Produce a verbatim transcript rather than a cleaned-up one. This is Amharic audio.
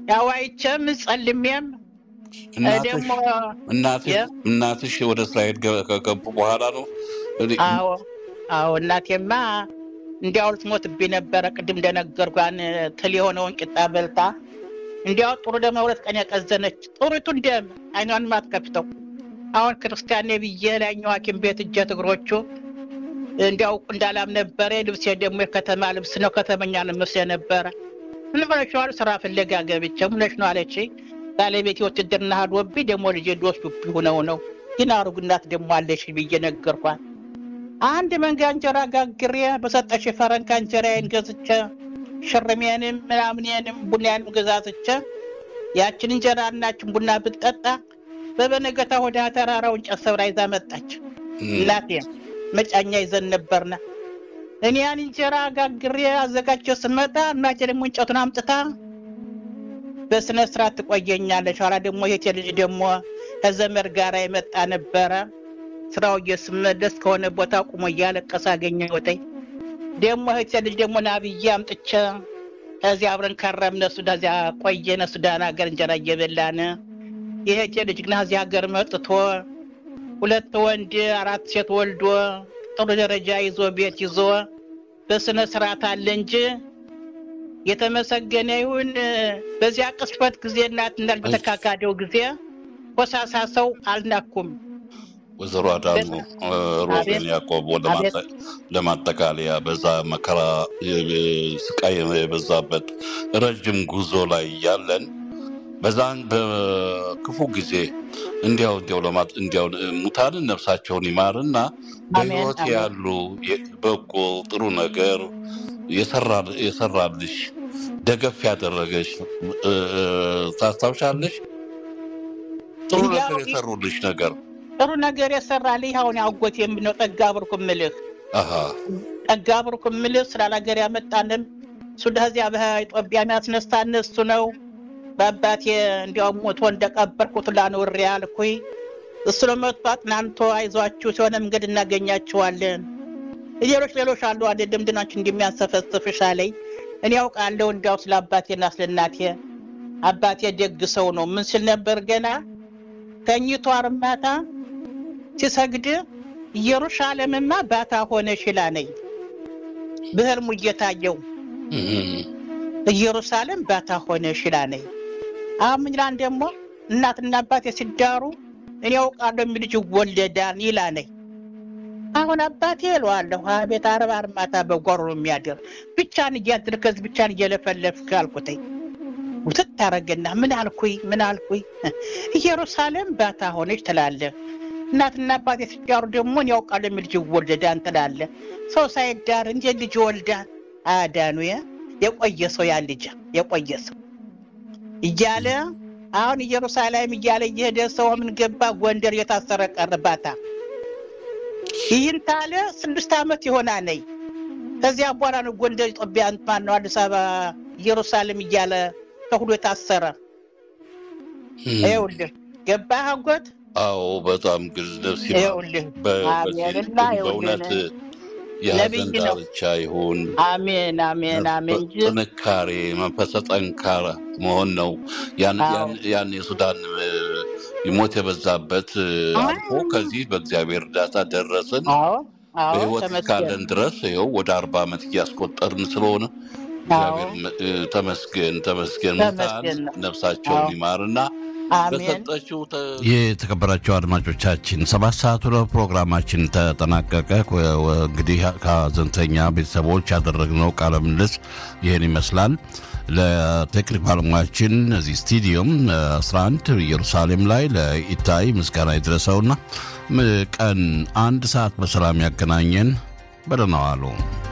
ያው አይቼም ጸልሜም እናትሽ እናትሽ እናትሽ ወደ እስራኤል ከገቡ በኋላ ነው? አዎ አዎ እናቴማ እንዲያው ልትሞትብኝ ነበረ። ቅድም እንደነገርኳን ትል የሆነውን ቂጣ በልታ እንዲያው ጥሩ ደም ሁለት ቀን ያቀዘነች ጥሩቱን ደም አይኗን ማትከፍተው አሁን ክርስቲያን ነብዬ ላይኛው ሐኪም ቤት እጀት እግሮቹ እንዲያው እንዳላም ነበር። ልብስ ደግሞ የከተማ ልብስ ነው፣ ከተመኛ ልብስ ነበር። ምን ብለሽዋል? ስራ ፍለጋ ገብቼ ምን ነሽ ነው አለች። ባለቤቴ ወትድርና ሄዶብኝ ደግሞ ልጄ ዶስብኝ ሆነው ነው ግን አሩግናት ደግሞ አለሽ ብዬ ነገርኳት። አንድ መንጋ እንጀራ ጋግሬ በሰጠሽ ፈረንካ እንጀራዬን ገዝቼ ሽርሜንም ምናምኔንም ቡናንም ገዛዝቼ ያችን እንጀራናችን ቡና ብትጠጣ በበነገታ ወደ ተራራውን ጨሰብራ ይዛ መጣች። እናቴ መጫኛ ይዘን ነበርና እኔ ያን እንጀራ ጋግሬ አዘጋጅቼ ስመጣ እናቴ ደግሞ እንጨቱን አምጥታ በስነ ስርዓት ትቆየኛለች። ኋላ ደግሞ የቴ ልጅ ደግሞ ከዘመድ ጋር የመጣ ነበረ። ስራው እየስመለስ ከሆነ ቦታ ቆሞ እያለቀሰ አገኘሁትኝ። ደግሞ የቴ ልጅ ደግሞ ናብዬ አምጥቼ እዚያ አብረን ከረምነ ሱዳን እዚያ ቆየነ። ሱዳን ሀገር እንጀራ እየበላን የቴ ልጅ ግን እዚያ ሀገር መጥቶ ሁለት ወንድ አራት ሴት ወልዶ ጥሩ ደረጃ ይዞ ቤት ይዞ በስነ ስርዓት አለ እንጂ የተመሰገነ ይሁን። በዚያ ቅስፈት ጊዜ እናትና በተካካደው ጊዜ ወሳሳ ሰው አልናኩም። ወዘሮ አዳሙ ሮቤን ያዕቆብ ለማጠቃለያ በዛ መከራ ስቃይ የበዛበት ረጅም ጉዞ ላይ ያለን በዛን በክፉ ጊዜ እንዲያው እንዲያው ለማት እንዲያው ሙታንን ነፍሳቸውን ይማርና በህይወት ያሉ በጎ ጥሩ ነገር የሰራ የሰራልሽ ደገፍ ያደረገሽ ታስታውሻለሽ? ጥሩ ነገር የሰሩልሽ ነገር ጥሩ ነገር የሰራልኝ አሁን አጎት የምነው ጠጋብርኩ ምልህ አሃ ጠጋብርኩ ምልህ ስላላገር ያመጣንም ሱዳዚያ በኢትዮጵያ ያስነሳን እሱ ነው። በአባቴ እንዲያው ሞቶ እንደቀበርኩት ላኖር ያልኩኝ እሱ ነው መጥቷት ናንቶ አይዟችሁ ሲሆነ መንገድ እናገኛችኋለን። ሌሎች ሌሎች አሉ አይደለም ድናችን እንደሚያንሰፈስፍሽ አለኝ። እኔ አውቃለሁ እንዲያው ስለ አባቴና ስለ እናቴ። አባቴ ደግ ሰው ነው። ምን ሲል ነበር ገና ተኝቶ አርማታ ሲሰግድ ኢየሩሳሌምማ ባታ ሆነሽ ይላነኝ በህልሙ እየታየው ኢየሩሳሌም ባታ ሆነሽ ይላነኝ። አምኝላን ደግሞ እናትና አባቴ ሲዳሩ እኔ አውቃለሁ ልጅ ወለዳን ይላነኝ። አሁን አባቴ እለዋለሁ አቤት አርባ አርማታ በጓሮ የሚያደር ብቻን እያድርከዝ ብቻን እየለፈለፍክ አልኩተኝ። ውጥት ታረገና ምን አልኩኝ ምን አልኩኝ ኢየሩሳሌም ባታ ሆነች ትላለህ። እናትና አባቴ ሲዳሩ ደግሞ እኔ አውቃለሁ ልጅ ወለዳን ትላለህ። ሰው ሳይዳር እንጂ ልጅ ወልዳን አዳኑ የቆየ ሰው ያ ልጅ የቆየ ሰው እያለ አሁን ኢየሩሳሌም እያለ እየሄደ ሰው ምን ገባ ጎንደር የታሰረ ቀርባታ ይህን ታለ ስድስት አመት ይሆናል። ከዚያ በኋላ ነው ጎንደር ኢትዮጵያን ማን ነው አዲስ አበባ ኢየሩሳሌም እያለ ተሁሉ የታሰረ። ይኸውልህ ገባህ አጎት? አዎ በጣም ግዝደስ ይላል። በእውነት የሐዘን ዳርቻ ይሁን። አሜን አሜን አሜን። ጥንካሬ መንፈሰ ጠንካራ መሆን ነው። ያን ያን ያን የሱዳን ይሞት የበዛበት አልፎ ከዚህ በእግዚአብሔር እርዳታ ደረስን። በህይወት ካለን ድረስ ይኸው ወደ አርባ አመት እያስቆጠርን ስለሆነ እግዚአብሔር ተመስገን ተመስገን። ሙታን ነፍሳቸውን ይማርና በሰጣችሁ የተከበራችሁ አድማጮቻችን ሰባት ሰዓት ነው ፕሮግራማችን ተጠናቀቀ። እንግዲህ ከሀዘንተኛ ቤተሰቦች ያደረግነው ቃለ ምልልስ ይህን ይመስላል። ለቴክኒክ ባለሙያችን እዚህ ስቱዲዮም አስራ አንድ ኢየሩሳሌም ላይ ለኢታይ ምስጋና ይድረሰውና ቀን አንድ ሰዓት በሰላም ያገናኘን። በደህና ዋሉ።